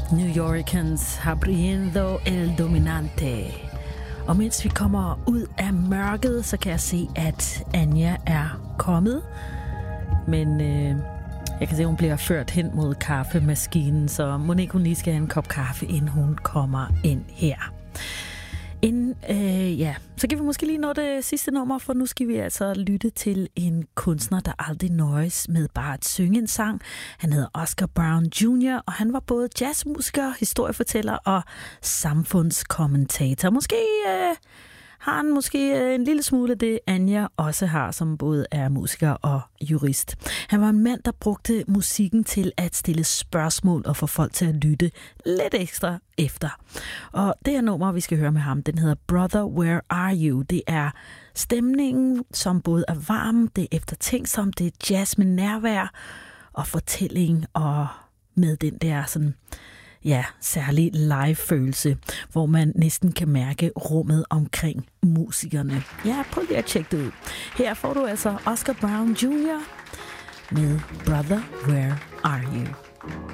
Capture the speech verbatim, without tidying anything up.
New Yorkans Abriendo el Dominante. Og mens vi kommer ud af mørket, så kan jeg se, at Anja er kommet. Men øh, jeg kan se, at hun bliver ført hen mod kaffemaskinen, så må ikke hun lige skal have en kop kaffe, inden hun kommer ind her. Inden, øh, ja, så kan vi måske lige nå det sidste nummer, for nu skal vi altså lytte til en kunstner, der aldrig nøjes med bare at synge en sang. Han hedder Oscar Brown junior, og han var både jazzmusiker, historiefortæller og samfundskommentator. Måske øh, har han måske øh, en lille smule af det, Anja også har, som både er musiker og jurist. Han var en mand, der brugte musikken til at stille spørgsmål og få folk til at lytte lidt ekstra efter. Og det her nummer, vi skal høre med ham, den hedder Brother, Where Are You? Det er stemningen, som både er varm, det er eftertænksom, det er jazz med nærvær og fortælling og med den der sådan, ja, særlig live-følelse, hvor man næsten kan mærke rummet omkring musikerne. Ja, prøv lige at tjekke det ud. Her får du altså Oscar Brown junior med Brother, Where Are You?